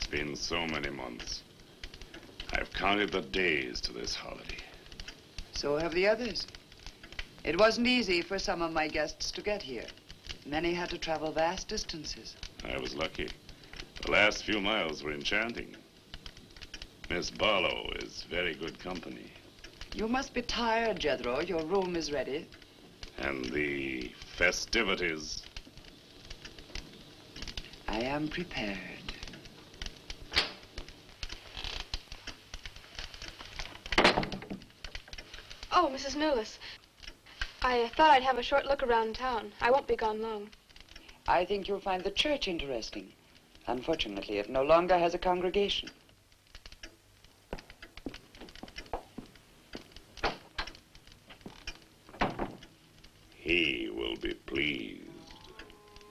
been so many months. I've counted the days to this holiday. So have the others. It wasn't easy for some of my guests to get here. Many had to travel vast distances. I was lucky. The last few miles were enchanting. Miss Barlow is very good company. You must be tired, Jethro. Your room is ready. And the festivities. I am prepared. Oh, Mrs. Millis. I thought I'd have a short look around town. I won't be gone long. I think you'll find the church interesting. Unfortunately, it no longer has a congregation. He will be pleased.